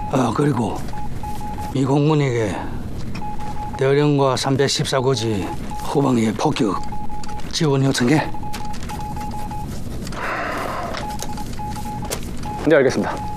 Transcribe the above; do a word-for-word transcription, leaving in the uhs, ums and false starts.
아, 그리고 미 공군에게 대령과 삼백십사 고지 후방의 폭격 지원 요청해. 네, 알겠습니다.